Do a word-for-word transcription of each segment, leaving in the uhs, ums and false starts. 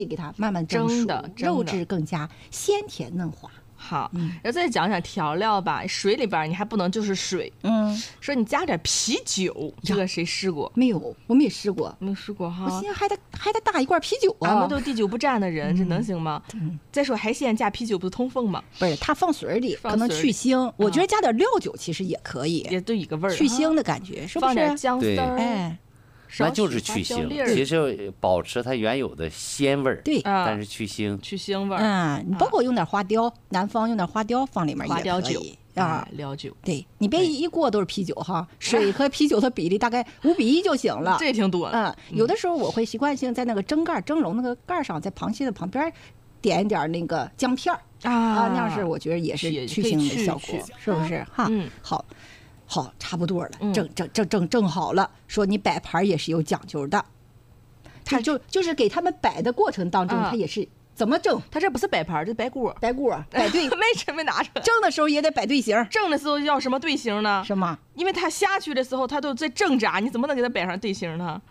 给它慢慢蒸熟， 的肉质更加鲜甜嫩滑。 好，然后再讲讲调料吧。水里边你还不能就是水， 嗯， 说你加点啤酒，这个谁试过？ 没有，我没试过， 没试过哈。 我寻思还得还得打一罐啤酒啊。 俺们都滴酒不沾的人，这能行吗？再说海鲜加啤酒不是通风吗？ 不是，它放水里可能去腥。我觉得加点料酒其实也可以， 也都一个味儿， 去腥的感觉，是不是？ 放点姜丝儿， 哎。 那就是去腥，其实保持它原有的鲜味儿， 对， 但是去腥， 去腥味儿。 嗯，你包括用点花雕，南方用点花雕放里面也可以。 花雕酒啊， 料酒。 对，你别一锅都是啤酒哈，水和啤酒的比例大概五比一就行了。 这也挺多。 嗯，有的时候我会习惯性在那个蒸盖蒸笼那个盖上，在螃蟹的旁边点一点那个姜片儿啊，那样是我觉得也是去腥的效果，是不是哈？ 嗯， 好。好，差不多了，蒸蒸蒸蒸蒸好了。说你摆盘也是有讲究的，他就就是给他们摆的过程当中，他也是怎么蒸？ 他这不是摆盘，这摆锅， 摆锅摆对， 没真没拿着。 蒸的时候也得摆队形， 蒸的时候要什么队形呢？ 什么？ 因为他下去的时候他都在挣扎，你怎么能给他摆上队形呢？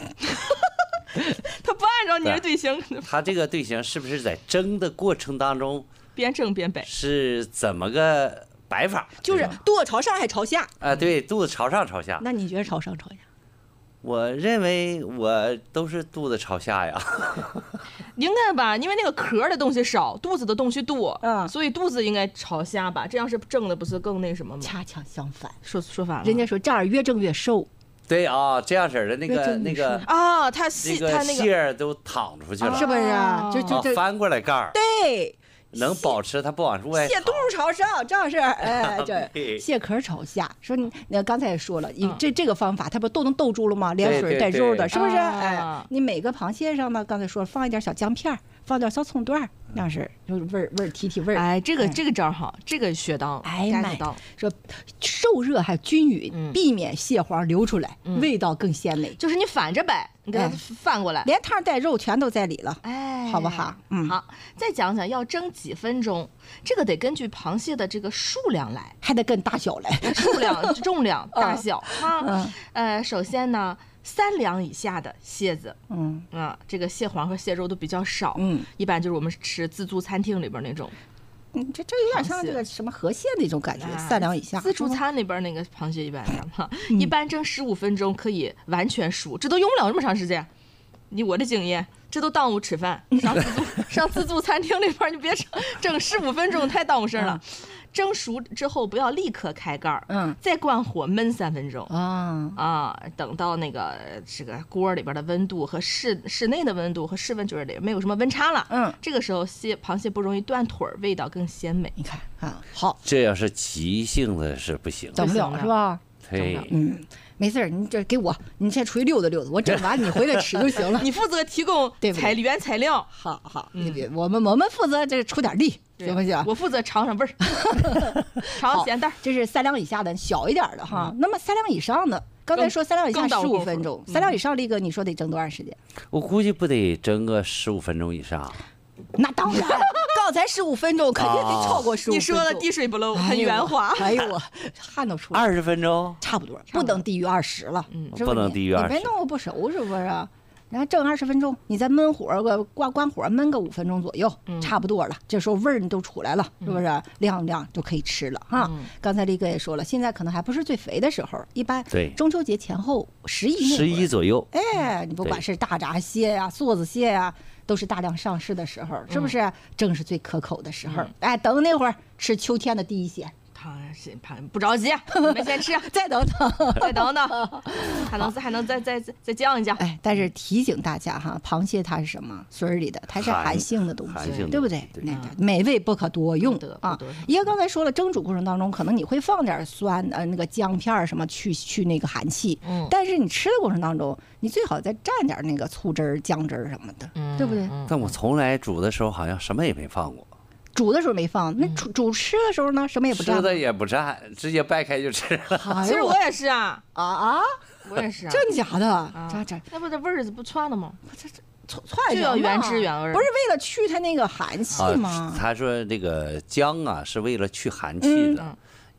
他不按照你的队形。 他这个队形是不是在蒸的过程当中边蒸边摆？ 是怎么个？摆法就是肚子朝上还朝下啊？对，肚子朝上朝下。 那你觉得朝上朝下？ 我认为我都是肚子朝下呀。 应该吧，因为那个壳的东西少，肚子的东西多， 嗯， 所以肚子应该朝下吧？这样是蒸的不是更那什么吗？ 恰恰相反， 说说反了。 人家说这样越蒸越瘦。 对啊，这样式的那个那个啊，它细，它那个馅都淌出去了， 是不是啊？就就就翻过来盖儿。 对。 能保持它不往外蟹肚朝上，这样是哎，这蟹壳朝下。说你那刚才也说了，你这这个方法它不都能兜住了吗？连水带肉的，是不是？哎，你每个螃蟹上呢，刚才说放一点小姜片，放点小葱段，那样是就是味儿味儿提提味儿。 哎，这个这个招好，这个学到， 哎妈，说受热还均匀，避免蟹黄流出来，味道更鲜美。 就是你反着摆，你给它翻过来， 连汤带肉全都在里了， 哎， 好不好？嗯， 好。再讲讲要蒸几分钟，这个得根据螃蟹的这个数量来， 还得跟大小来， 数量、重量、大小哈。呃，首先呢，三两以下的蟹子， 嗯啊，这个蟹黄和蟹肉都比较少， 嗯， 一般就是我们吃自助餐厅里边那种。 嗯，这这有点像这个什么河蟹那种感觉，三两以下。 自助餐里边那个螃蟹一般这样哈，一般蒸十五分钟可以完全熟，这都用不了这么长时间。以我的经验，这都耽误吃饭。上自助上自助餐厅里边，你别蒸蒸十五分钟，太耽误事了。蒸熟之后不要立刻开盖儿， 嗯， 再关火焖三分钟啊啊，等到那个这个锅里边的温度和室室内的温度和室温觉里没有什么温差了， 嗯， 这个时候蟹螃蟹不容易断腿，味道更鲜美。 你看啊，好， 这要是急性的是不行， 整不了是吧？ 对， 嗯，没事儿，你这给我，你先出去溜达溜达，我整完你回来吃就行了。 你负责提供材原材料， 好好，你别，我们我们负责这出点力。行不行？ 我负责尝尝味儿，尝咸淡。 这是三两以下的，小一点的哈。那么三两以上的，刚才说三两以下十五分钟，三两以上这个你说得蒸多长时间？ 我估计不得蒸个十五分钟以上。 那当然，刚才十五分钟肯定得超过十五分钟。 你说的滴水不漏，很圆滑。 哎呦我汗都出来。 二十分钟差不多，不能低于二十了。 嗯， 不能低于二十。 你别弄不熟是不是？然后蒸二十分钟，你再焖火个挂关火焖个五分钟左右， 嗯、 差不多了。这时候味儿你都出来了，是不是？嗯、晾晾就可以吃了哈。 嗯、 刚才力哥也说了，现在可能还不是最肥的时候，一般对中秋节前后十一十一左右。 哎，你不管是大闸蟹呀、梭子蟹呀，都是大量上市的时候，是不是？正是最可口的时候。 嗯、 哎，等那会儿吃秋天的第一鲜。 他是不着急，你们先吃， 再等等， 再等等，还能还能再再再再降一降。 哎，但是提醒大家哈，螃蟹它是什么？水里的，它是寒性的东西，对不对？ 对， 美味不可多用啊。一个刚才说了，蒸煮过程当中可能你会放点酸呃那个姜片什么去去那个寒气， 嗯， 但是你吃的过程当中，你最好再蘸点那个醋汁儿、姜汁儿什么的， 嗯， 对不对？ 但我从来煮的时候好像什么也没放过。 煮的时候没放，那煮煮吃的时候呢，什么也不蘸， 吃的也不蘸，直接掰开就吃了。 其实我也是啊啊啊， 我也是啊， 真假的？这这那不这味儿不窜了吗？ 这这窜就要原汁原味， 不是为了去它那个寒气吗？ 他说这个姜啊是为了去寒气的，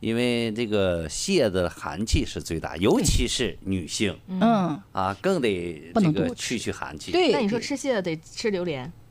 因为这个蟹的寒气是最大，尤其是女性， 嗯啊，更得这个去去寒气。 对， 那你说吃蟹得吃榴莲？